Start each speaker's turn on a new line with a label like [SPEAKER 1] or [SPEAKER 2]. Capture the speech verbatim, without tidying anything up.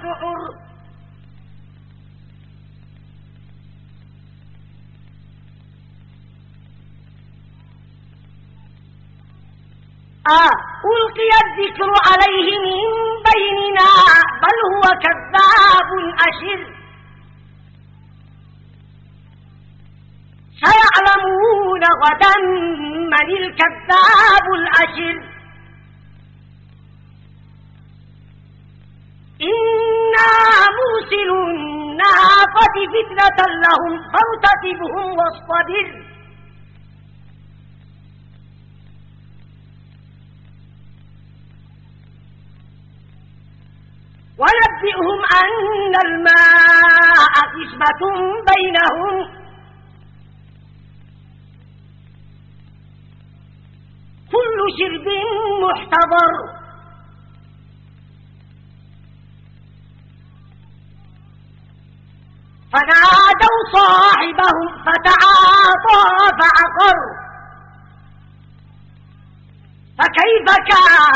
[SPEAKER 1] السحر آه ألقي الذكر عليه من بيننا بل هو كذاب أشر سيعلمون غدا من الكذاب الأشر إنا مرسل الناقة فتنة لهم فارتقبهم واصطبر ونبئهم أن الماء قسمة بينهم كل شرب محتضر فنادوا صاحبهم فتعاطى فعقر فكيف كان